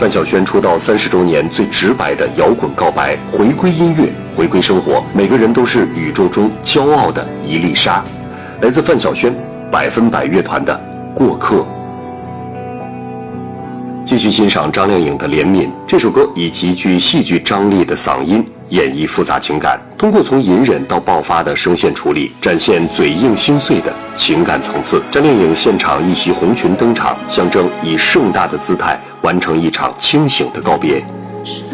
范晓萱出道30周年最直白的摇滚告白，回归音乐，回归生活，每个人都是宇宙中骄傲的一粒沙。来自范晓萱100%乐团的《过客》。继续欣赏张靓颖的《怜悯》。这首歌以极具戏剧张力的嗓音演绎复杂情感，通过从隐忍到爆发的声线处理，展现嘴硬心碎的情感层次。张靓颖现场一袭红裙登场，象征以盛大的姿态完成一场清醒的告别。